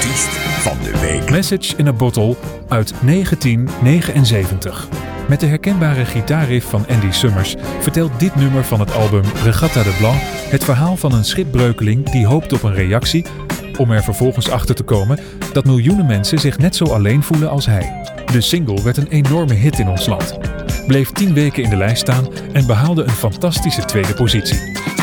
Artiest van de week. Message in a Bottle uit 1979. Met de herkenbare gitaarriff van Andy Summers vertelt dit nummer van het album Regatta de Blanc het verhaal van een schipbreukeling die hoopt op een reactie, om er vervolgens achter te komen dat miljoenen mensen zich net zo alleen voelen als hij. De single werd een enorme hit in ons land, bleef 10 weken in de lijst staan en behaalde een fantastische tweede positie.